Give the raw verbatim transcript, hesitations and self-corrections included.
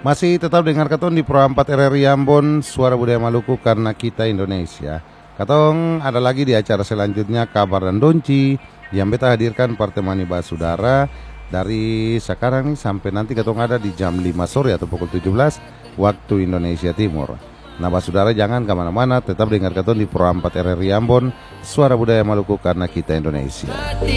Masih tetap dengar Katong di Pro empat R R I Ambon, Suara Budaya Maluku karena kita Indonesia. Katong ada lagi di acara selanjutnya Kabar dan Donci yang beta hadirkan pertemani Basudara dari sekarang nih sampai nanti Katong ada di jam lima sore atau pukul tujuh belas waktu Indonesia Timur. Nah Basudara jangan kemana-mana, tetap dengar Katong di Pro empat R R I Ambon, Suara Budaya Maluku karena kita Indonesia.